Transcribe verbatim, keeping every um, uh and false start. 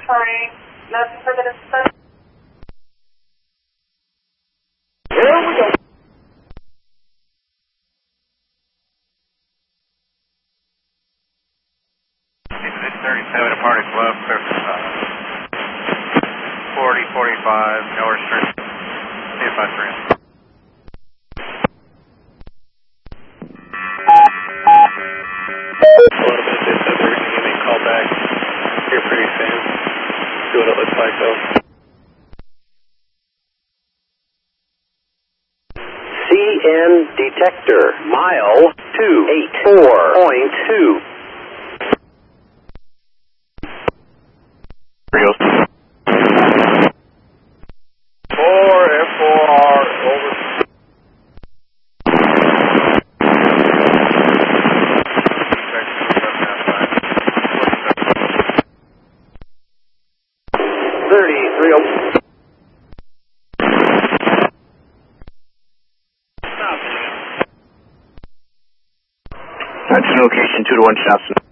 monitoring. Nothing for the discussion. Here we go. six thirty-seven, Party Club, clear for uh, forty, forty-five, no restriction. See if I three. Give me a call back here pretty soon. See what it looks like though. C N detector, mile two eight four point two. Real. four F four R over. thirty-three oh. That's location two to one shots.